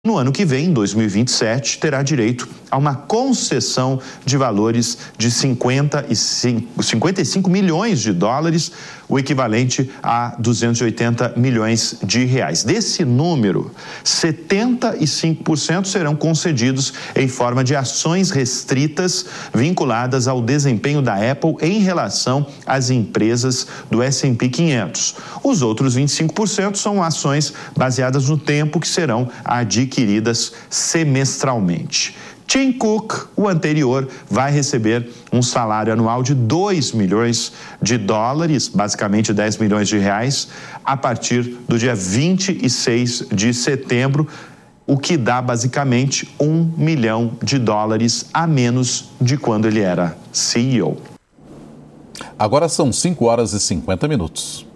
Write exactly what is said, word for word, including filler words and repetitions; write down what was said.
No ano que vem, em dois mil e vinte e sete, terá direito a uma concessão de valores de cinquenta e cinco milhões de dólares, o equivalente a duzentos e oitenta milhões de reais. Desse número, setenta e cinco por cento serão concedidos em forma de ações restritas vinculadas ao desempenho da Apple em relação às empresas do S and P quinhentos. Os outros vinte e cinco por cento são ações baseadas no tempo que serão adquiridas semestralmente. Tim Cook, o anterior, vai receber um salário anual de dois milhões de dólares, basicamente dez milhões de reais, a partir do dia vinte e seis de setembro, o que dá basicamente um milhão de dólares a menos de quando ele era C E O. Agora são cinco horas e cinquenta minutos.